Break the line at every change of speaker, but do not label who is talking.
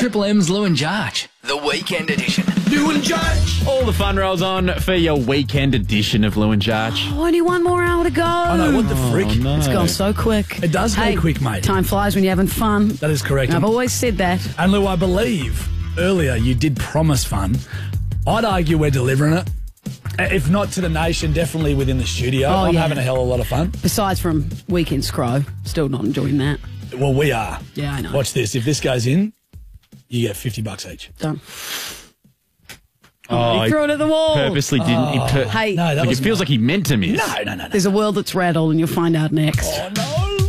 Triple M's Lou and Jarch, the weekend edition.
Lou and Jarch.
All the fun rolls on for your weekend edition of Lou and Jarch.
Only one more hour to go.
I know, what the frick?
no.
It's gone so quick.
It does go quick, mate.
Time flies when you're having fun.
That is correct.
I've always said that.
And Lou, I believe earlier you did promise fun. I'd argue we're delivering it. If not to the nation, definitely within the studio. I'm having a hell of a lot of fun.
Besides from Weekend Scrow, still not enjoying that.
Well, we are.
Yeah, I know.
Watch this. If this goes in, you get $50 each.
Done.
Oh,
he threw it at the wall.
Purposely didn't.
Hey,
No, that
Like
was
it feels like he meant to miss.
No.
there's a world that's rattled and you'll find out next.
Oh, no.